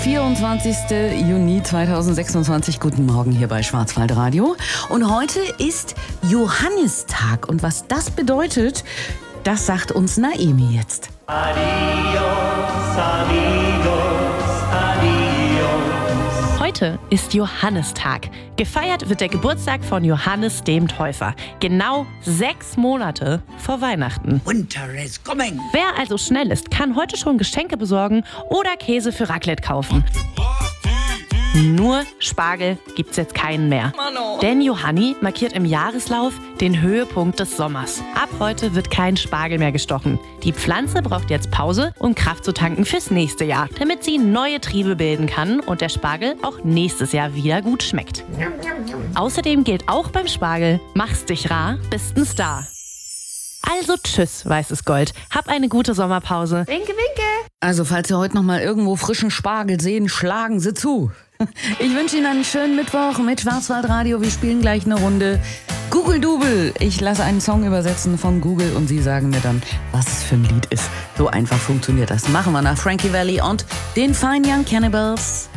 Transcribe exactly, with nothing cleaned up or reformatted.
vierundzwanzigster Juni zweitausendsechsundzwanzig. Guten Morgen hier bei Schwarzwaldradio. Und heute ist Johannistag. Und was das bedeutet, das sagt uns Naemi jetzt. Adios, amigos, adios. Heute ist Johannistag. Gefeiert wird der Geburtstag von Johannes dem Täufer. Genau sechs Monate vor Weihnachten. Winter is coming. Wer also schnell ist, kann heute schon Geschenke besorgen oder Käse für Raclette kaufen. Nur Spargel gibt's jetzt keinen mehr. Denn Johanni markiert im Jahreslauf den Höhepunkt des Sommers. Ab heute wird kein Spargel mehr gestochen. Die Pflanze braucht jetzt Pause, um Kraft zu tanken fürs nächste Jahr, damit sie neue Triebe bilden kann und der Spargel auch nächstes Jahr wieder gut schmeckt. Außerdem gilt auch beim Spargel: machst dich rar, bist ein Star. Also tschüss, weißes Gold. Hab eine gute Sommerpause. Winke, winke. Also falls Sie heute noch mal irgendwo frischen Spargel sehen, schlagen Sie zu. Ich wünsche Ihnen einen schönen Mittwoch mit Schwarzwaldradio. Wir spielen gleich eine Runde Google Double. Ich lasse einen Song übersetzen von Google und Sie sagen mir dann, was es für ein Lied ist. So einfach funktioniert das. Machen wir nach Frankie Valli und den Fine Young Cannibals.